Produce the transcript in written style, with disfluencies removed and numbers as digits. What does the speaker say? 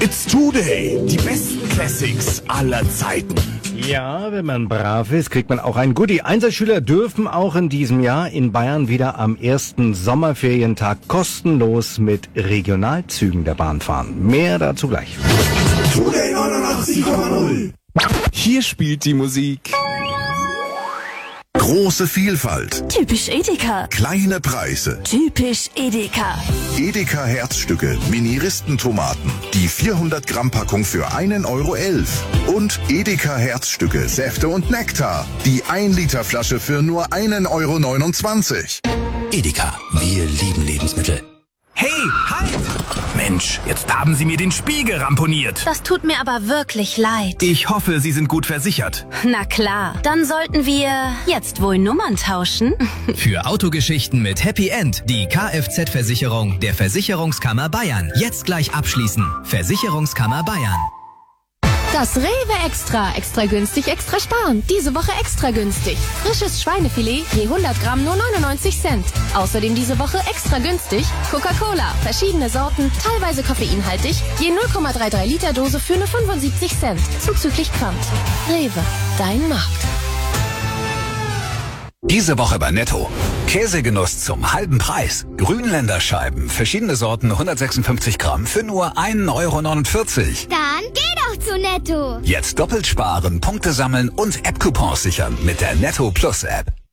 It's Today, die besten Classics aller Zeiten. Ja, wenn man brav ist, kriegt man auch ein Goodie. Einserschüler dürfen auch in diesem Jahr in Bayern wieder am ersten Sommerferientag kostenlos mit Regionalzügen der Bahn fahren. Mehr dazu gleich. Today 89,0. Hier spielt die Musik. Große Vielfalt, Typisch Edeka. kleine Preise. Typisch Edeka. Edeka Herzstücke, Mini-Ristentomaten, die 400 Gramm Packung für 1,11 €. Und Edeka Herzstücke, Säfte und Nektar, die 1 Liter Flasche für nur 1,29 €. Edeka, wir lieben Lebensmittel. Hey, halt! Mensch, jetzt haben Sie mir den Spiegel ramponiert. Das tut mir aber wirklich leid. Ich hoffe, Sie sind gut versichert. Na klar, dann sollten wir jetzt wohl Nummern tauschen. Für Autogeschichten mit Happy End die Kfz-Versicherung der Versicherungskammer Bayern. Jetzt gleich abschließen. Versicherungskammer Bayern. Das Rewe Extra. Extra günstig, extra sparen. Diese Woche extra günstig. Frisches Schweinefilet je 100 Gramm nur 99 Cent. Außerdem diese Woche extra günstig Coca-Cola. Verschiedene Sorten, teilweise koffeinhaltig. Je 0,33 Liter Dose für nur 75 Cent. Zuzüglich Pfand. Rewe, dein Markt. Diese Woche bei Netto. Käsegenuss zum halben Preis. Grünländerscheiben, verschiedene Sorten, 156 Gramm für nur 1,49 €. Dann geh doch zu Netto. Jetzt doppelt sparen, Punkte sammeln und App-Coupons sichern mit der Netto Plus App.